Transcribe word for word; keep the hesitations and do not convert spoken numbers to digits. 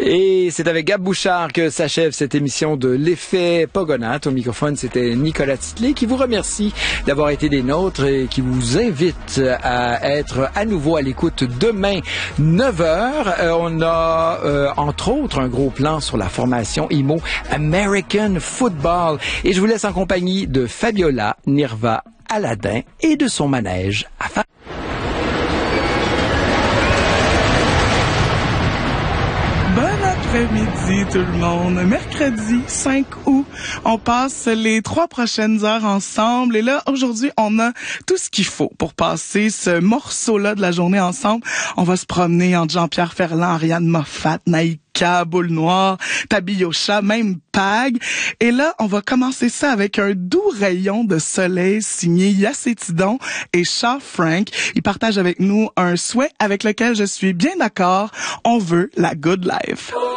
Et c'est avec Gab Bouchard que s'achève cette émission de l'effet Pogonath. Au microphone, c'était Nicolas Titley qui vous remercie d'avoir été des nôtres et qui vous invite à être à nouveau à l'écoute demain, neuf heures. Euh, on a, euh, entre autres, un gros plan sur la formation I M O American Football. Et je vous laisse en compagnie de Fabiola, Nirva, Aladdin et de son manège à faire. Bon après-midi tout le monde. Mercredi cinq août, on passe les trois prochaines heures ensemble. Et là, aujourd'hui, on a tout ce qu'il faut pour passer ce morceau-là de la journée ensemble. On va se promener entre Jean-Pierre Ferland, Ariane Moffat, Naïka, Boule Noire, Tabillocha, même Pag. Et là, on va commencer ça avec un doux rayon de soleil signé Yacétidon et Charles Frank. Ils partagent avec nous un souhait avec lequel je suis bien d'accord. On veut la good life.